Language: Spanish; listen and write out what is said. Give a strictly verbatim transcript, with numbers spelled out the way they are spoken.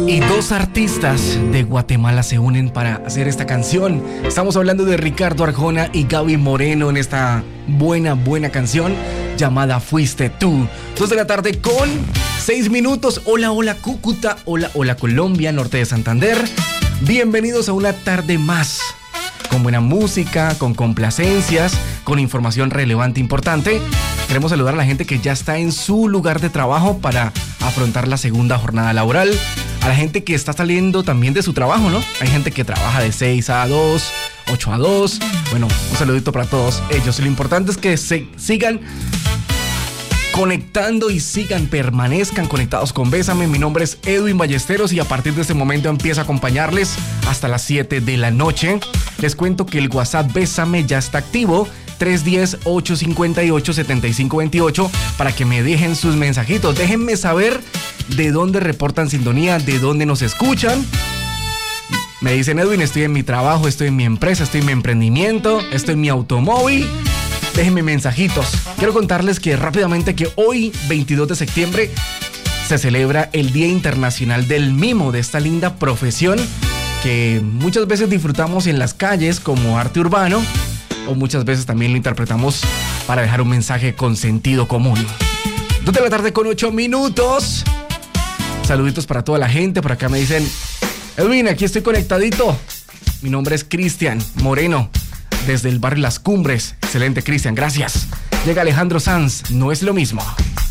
Y dos artistas de Guatemala se unen para hacer esta canción. Estamos hablando de Ricardo Arjona y Gaby Moreno en esta buena, buena canción llamada Fuiste Tú. Dos de la tarde con seis minutos. Hola, hola Cúcuta, hola, hola Colombia, norte de Santander. Bienvenidos a una tarde más, con buena música, con complacencias, con información relevante, importante. Queremos saludar a la gente que ya está en su lugar de trabajo para afrontar la segunda jornada laboral. A la gente que está saliendo también de su trabajo, ¿no? Hay gente que trabaja de seis a dos, ocho a dos. Bueno, un saludito para todos ellos. Lo importante es que se sigan conectando y sigan, permanezcan conectados con Bésame. Mi nombre es Edwin Ballesteros y a partir de este momento empiezo a acompañarles hasta las siete de la noche. Les cuento que el WhatsApp Bésame ya está activo, tres uno cero, ocho cinco ocho, siete cinco dos ocho, para que me dejen sus mensajitos. Déjenme saber de dónde reportan sintonía, de dónde nos escuchan. Me dicen: Edwin, estoy en mi trabajo, estoy en mi empresa, estoy en mi emprendimiento, estoy en mi automóvil. Déjenme mensajitos. Quiero contarles que rápidamente que hoy, veintidós de septiembre, se celebra el Día Internacional del Mimo, de esta linda profesión que muchas veces disfrutamos en las calles como arte urbano, o muchas veces también lo interpretamos para dejar un mensaje con sentido común. dos de la tarde con ocho minutos. Saluditos para toda la gente. Por acá me dicen: Edwin, aquí estoy conectadito. Mi nombre es Cristian Moreno, desde el barrio Las Cumbres. Excelente, Cristian, gracias. Llega Alejandro Sanz, No es lo mismo.